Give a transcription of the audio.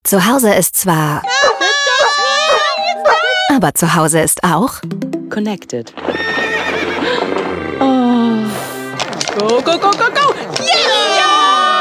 Zu Hause ist zwar... Aber zu Hause ist auch... Connected. Oh. Go, go, go, go, go!